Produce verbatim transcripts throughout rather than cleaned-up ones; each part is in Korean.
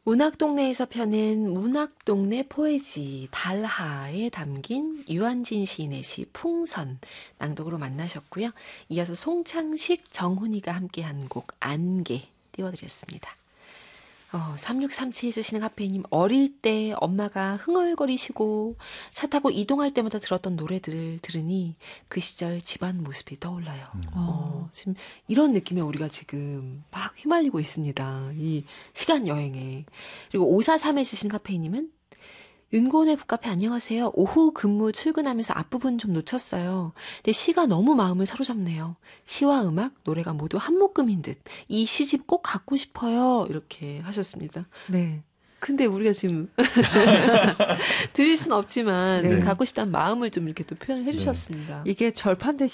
문학동네에서 펴낸 문학동네 포에지 달하에 담긴 유한진 시인의 시 풍선 낭독으로 만나셨고요. 이어서 송창식, 정훈이가 함께한 곡 안개 띄워드렸습니다. 어, 삼육삼칠에 쓰시는 카페님, 어릴 때 엄마가 흥얼거리시고 차 타고 이동할 때마다 들었던 노래들을 들으니 그 시절 집안 모습이 떠올라요. 음. 어, 지금 이런 느낌에 우리가 지금 막 휘말리고 있습니다. 이 시간 여행에. 그리고 오사삼에 쓰시는 카페님은 윤고은의 북카페 안녕하세요. 오후 근무 출근하면서 앞부분 좀 놓쳤어요. 근데 시가 너무 마음을 사로잡네요. 시와 음악, 노래가 모두 한 묶음인 듯. 이 시집 꼭 갖고 싶어요. 이렇게 하셨습니다. 네. 근데 우리가 지금 드릴 순 없지만 네. 갖고 싶다는 마음을 좀 이렇게 또 표현을 해주셨습니다. 이게 절판된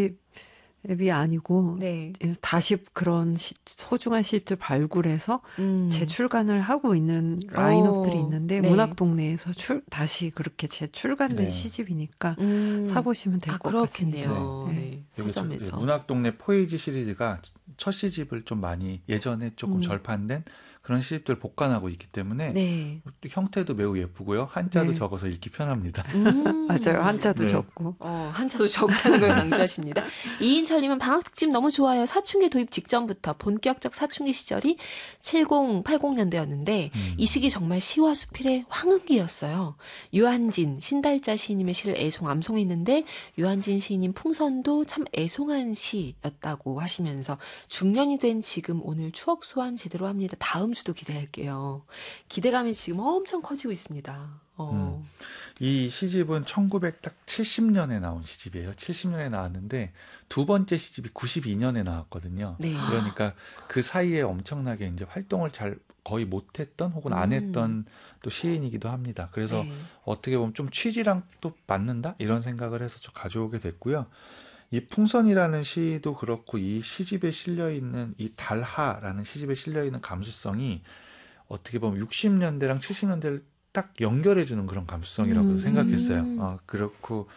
시집이 아니고 네. 다시 그런 시, 소중한 시집들 발굴해서 음. 재출간을 하고 있는 라인업들이 오, 있는데 네. 문학동네에서 출, 다시 그렇게 재출간된 네. 시집이니까 음. 사보시면 될 것 아, 같습니다. 그렇겠네요. 네. 네. 여기 저- 서점에서. 문학동네 포에지 시리즈가 첫 시집을 좀 많이 예전에 조금 음. 절판된 그런 시집들 복간하고 있기 때문에 네. 또 형태도 매우 예쁘고요. 한자도 네. 적어서 읽기 편합니다. 음. 맞아요. 한자도 네. 적고. 어, 한자도 적다는 걸 강조하십니다. 이인철님은 방학특집 너무 좋아요. 사춘기 도입 직전부터 본격적 사춘기 시절이 칠십, 팔십 년대였는데 음. 이 시기 정말 시와 수필의 황금기였어요. 유한진, 신달자 시인님의 시를 애송, 암송했는데 유한진 시인님 풍선도 참 애송한 시였다고 하시면서 중년이 된 지금 오늘 추억 소환 제대로 합니다. 다음 주도 기대할게요. 기대감이 지금 엄청 커지고 있습니다. 어. 음. 이 시집은 천구백칠십 년에 나온 시집이에요. 칠십 년에 나왔는데 두 번째 시집이 구십이 년에 나왔거든요. 네. 그러니까 그 사이에 엄청나게 이제 활동을 잘 거의 못했던 혹은 안 음. 했던 또 시인이기도 합니다. 그래서 네. 어떻게 보면 좀 취지랑 또 맞는다 이런 생각을 해서 좀 가져오게 됐고요. 이 풍선이라는 시도 그렇고 이 시집에 실려 있는 이 달하라는 시집에 실려 있는 감수성이 어떻게 보면 육십 년대랑 칠십 년대를 딱 연결해주는 그런 감수성이라고 음. 생각했어요. 어, 그렇고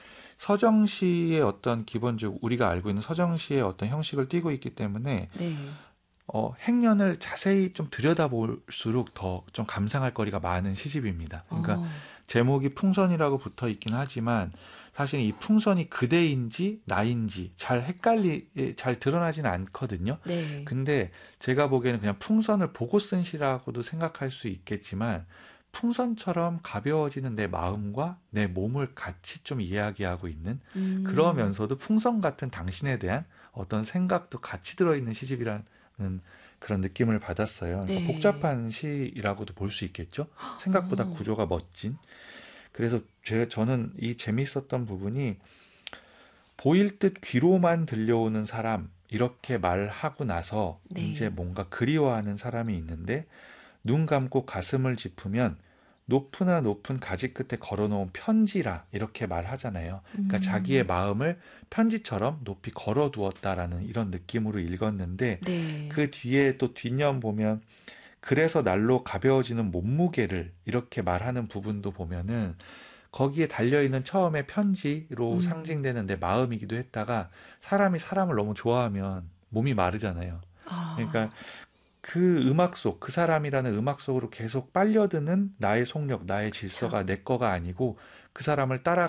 서정시의 어떤 기본적 우리가 알고 있는 서정시의 어떤 형식을 띠고 있기 때문에 네. 어, 행년을 자세히 좀 들여다볼수록 더 좀 감상할 거리가 많은 시집입니다. 그러니까 어. 제목이 풍선이라고 붙어 있긴 하지만 사실 이 풍선이 그대인지 나인지 잘 헷갈리 잘 드러나지는 않거든요. 네. 근데 제가 보기에는 그냥 풍선을 보고 쓴 시라고도 생각할 수 있겠지만 풍선처럼 가벼워지는 내 마음과 내 몸을 같이 좀 이야기하고 있는 음. 그러면서도 풍선 같은 당신에 대한 어떤 생각도 같이 들어있는 시집이라는 그런 느낌을 받았어요. 그러니까 네. 복잡한 시라고도 볼 수 있겠죠. 생각보다 어. 구조가 멋진. 그래서 제, 저는 이 재밌었던 부분이 보일 듯 귀로만 들려오는 사람 이렇게 말하고 나서 네. 이제 뭔가 그리워하는 사람이 있는데 눈 감고 가슴을 짚으면 높으나 높은 가지 끝에 걸어놓은 편지라 이렇게 말하잖아요. 그러니까 음. 자기의 마음을 편지처럼 높이 걸어두었다라는 이런 느낌으로 읽었는데 네. 그 뒤에 또 뒷면 보면 그래서 날로 가벼워지는 몸무게를 이렇게 말하는 부분도 보면은 거기에 달려있는 처음에 편지로 음. 상징되는 내 마음이기도 했다가 사람이 사람을 너무 좋아하면 몸이 마르잖아요. 아. 그러니까 그 음악 속, 그 사람이라는 음악 속으로 계속 빨려드는 나의 속력, 나의 질서가 내 거가 아니고 그 사람을 따라